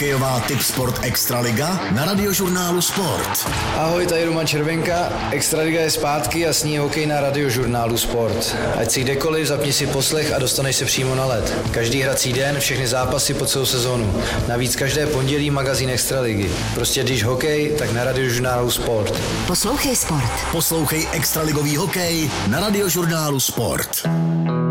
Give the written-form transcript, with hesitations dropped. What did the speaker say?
hokejová Tipsport Extraliga na Radiožurnálu Sport. Ahoj, tady Roman Červenka. Extraliga je zpátky a s ní hokej na Radiožurnálu Sport. Ať si kdekoliv, zapni si poslech a dostaneš se přímo na led. Každý hrací den, všechny zápasy po celou sezónu. Navíc každé pondělí magazín Extraligy. Prostě když hokej, tak na Radiožurnálu Sport. Poslouchej sport. Poslouchej extraligový hokej na Radiožurnálu Sport.